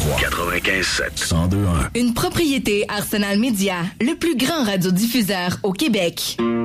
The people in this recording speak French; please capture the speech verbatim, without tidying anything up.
trois. quatre-vingt-quinze sept. cent deux un. Une propriété Arsenal Média, le plus grand radiodiffuseur au Québec.